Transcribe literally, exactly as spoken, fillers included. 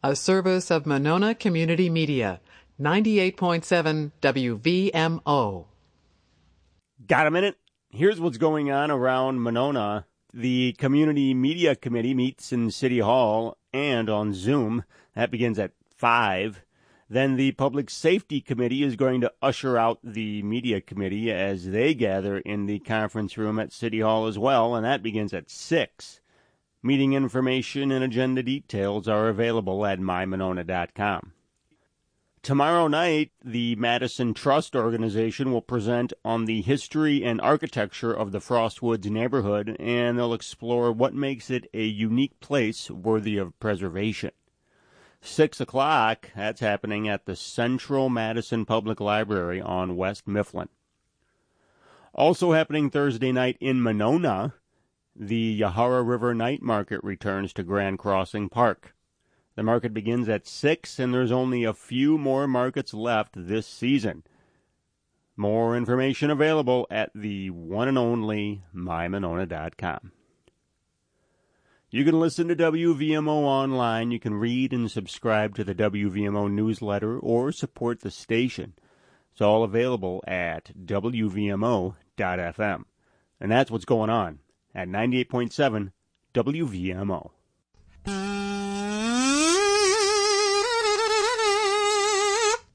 a service of Monona Community Media, ninety-eight point seven W V M O. Got a minute? Here's what's going on around Monona. The Community Media Committee meets in City Hall and on Zoom. That begins at five. Then the Public Safety Committee is going to usher out the Media Committee as they gather in the conference room at City Hall as well, and that begins at six. Meeting information and agenda details are available at my monona dot com. Tomorrow night, the Madison Trust Organization will present on the history and architecture of the Frostwoods neighborhood, and they'll explore what makes it a unique place worthy of preservation. Six o'clock, that's happening at the Central Madison Public Library on West Mifflin. Also happening Thursday night in Monona, the Yahara River Night Market returns to Grand Crossing Park. The market begins at six, and there's only a few more markets left this season. More information available at the one and only my monona dot com. You can listen to W V M O online. You can read and subscribe to the W V M O newsletter or support the station. It's all available at W V M O dot F M. And that's what's going on at ninety-eight point seven W V M O.